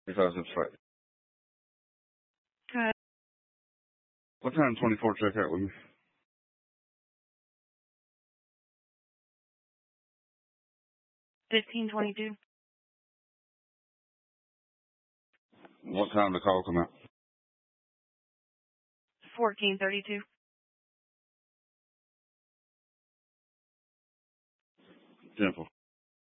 If I was in Friday. Good. What time 24 check out with me? 15:22. What time the call come out? 14:32. Simple.